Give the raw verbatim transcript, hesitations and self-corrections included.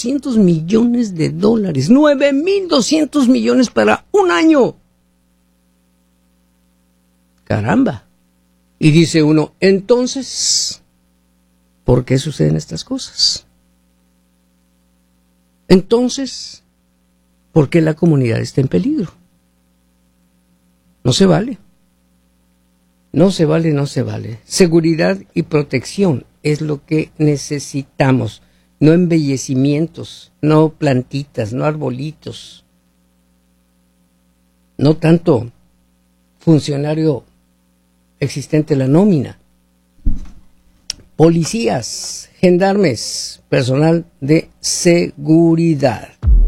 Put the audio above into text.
doscientos millones de dólares, nueve mil doscientos millones para un año. Caramba. Y dice uno, entonces, ¿por qué suceden estas cosas? Entonces, ¿por qué la comunidad está en peligro? No se vale. No se vale, no se vale. Seguridad y protección es lo que necesitamos. No embellecimientos, no plantitas, no arbolitos. No tanto funcionario existente la nómina. Policías, gendarmes, personal de seguridad.